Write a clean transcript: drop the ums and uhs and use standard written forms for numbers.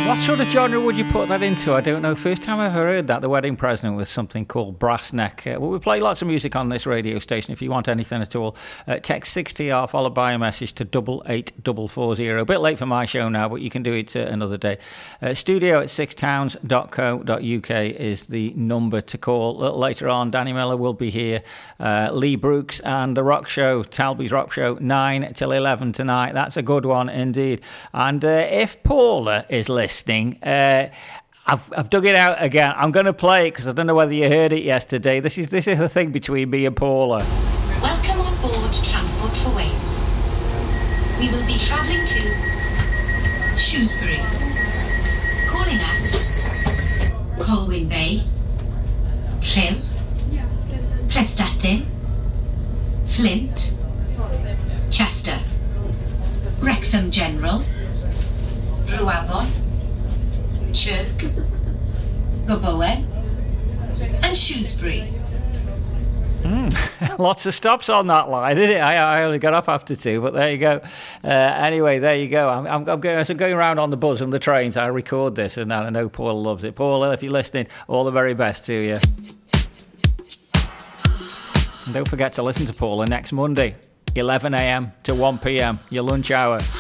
What sort of genre would you put that into? I don't know. First time I ever heard that, The Wedding Present, was something called Brass Neck. Well, we play lots of music on this radio station. If you want anything at all, text 60R followed by a message to 88440. A bit late for my show now, but you can do it another day. Studio at sixtowns.co.uk is the number to call. A little later on, Danny Miller will be here. Lee Brooks and The Rock Show, Talby's Rock Show, 9 till 11 tonight. That's a good one indeed. And if Paula is listening, I've dug it out again. I'm going to play it because I don't know whether you heard it yesterday. This is the thing between me and Paula. Welcome on board Transport for Wales. We will be travelling to Shrewsbury, calling at Colwyn Bay, Rhyl, Prestatyn, Flint, Chester, Wrexham General, Rhiwabon, Chirk, Gobowen and Shrewsbury. Lots of stops on that line, isn't it? I only got off after 2, but there you go. Anyway, there you go. I'm going around on the bus and the trains. I record this, and I know Paula loves it. Paula, if you're listening, all the very best to you. And don't forget to listen to Paula next Monday, 11 a.m. to 1 p.m, your lunch hour.